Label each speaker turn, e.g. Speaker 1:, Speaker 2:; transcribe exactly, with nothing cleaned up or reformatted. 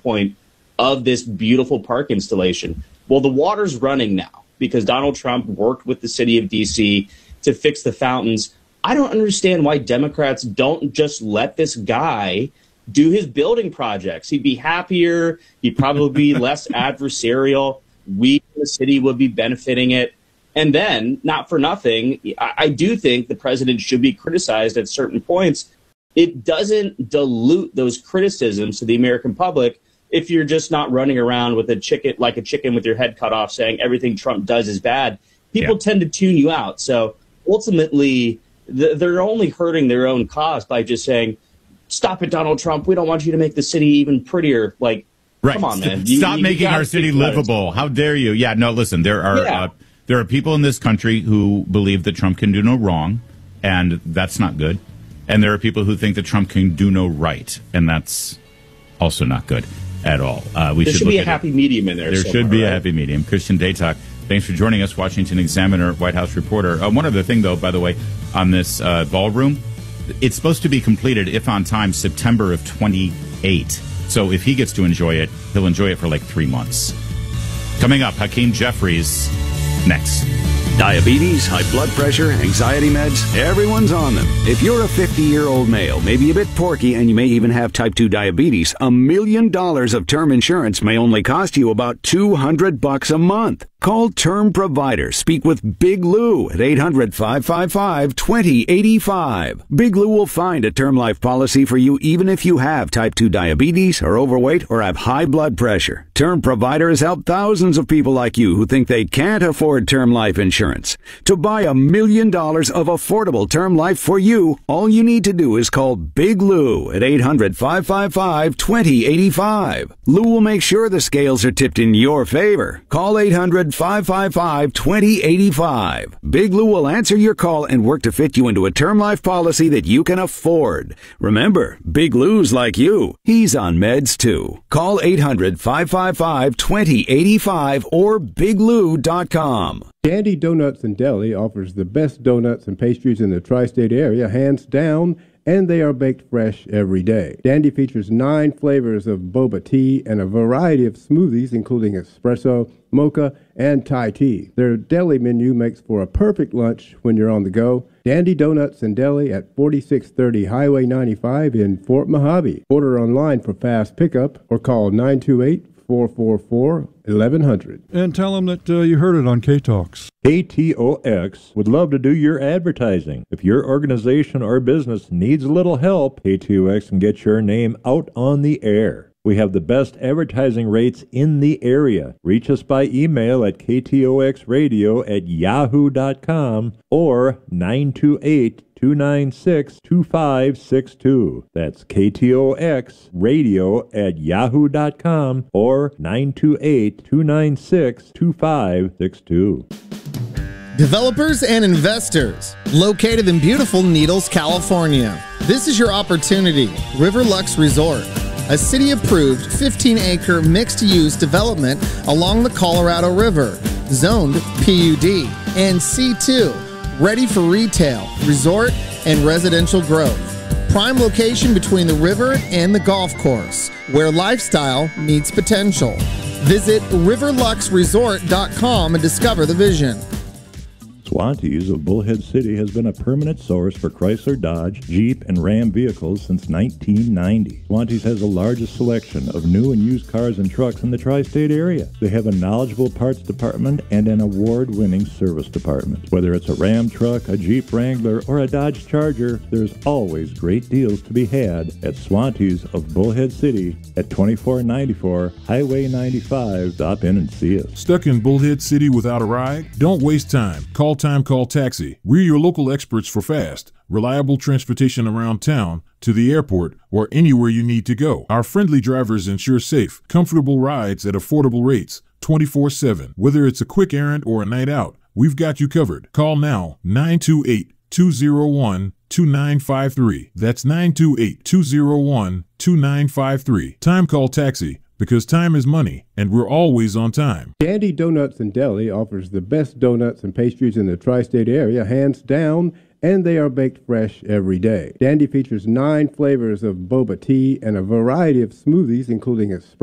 Speaker 1: point of this beautiful park installation. Well, the water's running now because Donald Trump worked with the city of D C to fix the fountains. I don't understand why Democrats don't just let this guy do his building projects. He'd be happier. He'd probably be less adversarial. We in the city would be benefiting it. And then, not for nothing, I, I do think the president should be criticized at certain points. It doesn't dilute those criticisms to the American public if you're just not running around with a chicken, like a chicken with your head cut off, saying everything Trump does is bad. People yeah. tend to tune you out. So ultimately, th- they're only hurting their own cause by just saying, stop it, Donald Trump. We don't want you to make the city even prettier. Like,
Speaker 2: right.
Speaker 1: come on, man.
Speaker 2: Stop
Speaker 1: you, you
Speaker 2: making our city livable. How dare you? Yeah, no, listen, there are yeah. uh, there are people in this country who believe that Trump can do no wrong, and that's not good. And there are people who think that Trump can do no right, and that's also not good at all. Uh, we
Speaker 1: there
Speaker 2: should,
Speaker 1: should
Speaker 2: look
Speaker 1: be a
Speaker 2: at
Speaker 1: happy
Speaker 2: it.
Speaker 1: medium in there.
Speaker 2: There
Speaker 1: somewhere,
Speaker 2: should be
Speaker 1: right?
Speaker 2: a happy medium. Christian Daytalk, thanks for joining us, Washington Examiner, White House reporter. Uh, one other thing, though, by the way, on this uh, ballroom, it's supposed to be completed, if on time, September of twenty-eight. So if he gets to enjoy it, he'll enjoy it for like three months. Coming up, Hakeem Jeffries, next.
Speaker 3: Diabetes, high blood pressure, anxiety meds, everyone's on them. If you're a fifty-year-old male, maybe a bit porky, and you may even have type two diabetes, a million dollars of term insurance may only cost you about two hundred bucks a month. Call Term Provider. Speak with Big Lou at eight hundred, five five five, two zero eight five. Big Lou will find a term life policy for you even if you have type two diabetes, are overweight, or have high blood pressure. Term Provider has helped thousands of people like you who think they can't afford term life insurance. To buy a million dollars of affordable term life for you, all you need to do is call Big Lou at eight hundred, five five five, two zero eight five. Lou will make sure the scales are tipped in your favor. Call eight hundred, five five five, two zero eight five. Big Lou will answer your call and work to fit you into a term life policy that you can afford. Remember, Big Lou's like you. He's on meds too. Call eight hundred, five five five, two zero eight five or big lou dot com.
Speaker 4: Dandy Donuts and Deli offers the best donuts and pastries in the tri-state area, hands down, and they are baked fresh every day. Dandy features nine flavors of boba tea and a variety of smoothies, including espresso, mocha, and Thai tea. Their deli menu makes for a perfect lunch when you're on the go. Dandy Donuts and Deli at forty-six thirty Highway ninety-five in Fort Mojave. Order online for fast pickup or call nine two eight, four four four, eleven hundred.
Speaker 5: And tell them that uh, you heard it on K-Talks.
Speaker 6: K T O X would love to do your advertising. If your organization or business needs a little help, K T O X can get your name out on the air. We have the best advertising rates in the area. Reach us by email at k t o x radio at yahoo dot com or nine two eight, two nine six, two five six two. That's K T O X radio at yahoo dot com or nine two eight, two nine six, two five six two.
Speaker 7: Developers and investors, located in beautiful Needles, California. This is your opportunity. Riverlux Resort, a city-approved fifteen acre mixed-use development along the Colorado River, zoned P U D and C two, ready for retail, resort, and residential growth. Prime location between the river and the golf course, where lifestyle meets potential. Visit riverlux resort dot com and discover the vision.
Speaker 6: Swantees of Bullhead City has been a permanent source for Chrysler, Dodge, Jeep, and Ram vehicles since nineteen ninety. Swantees has the largest selection of new and used cars and trucks in the tri-state area. They have a knowledgeable parts department and an award-winning service department. Whether it's a Ram truck, a Jeep Wrangler, or a Dodge Charger, there's always great deals to be had at Swantees of Bullhead City at twenty-four ninety-four Highway ninety-five. Stop in and see us.
Speaker 5: Stuck in Bullhead City without a ride? Don't waste time. Call Time Call Taxi. We're your local experts for fast, reliable transportation around town, to the airport, or anywhere you need to go. Our friendly drivers ensure safe, comfortable rides at affordable rates, twenty-four seven. Whether it's a quick errand or a night out, we've got you covered. Call now, nine two eight, two zero one, two nine five three. That's nine two eight, two zero one, two nine five three. Time Call Taxi. Because time is money, and we're always on time.
Speaker 4: Dandy Donuts and Deli offers the best donuts and pastries in the tri-state area, hands down, and they are baked fresh every day. Dandy features nine flavors of boba tea and a variety of smoothies, including espresso,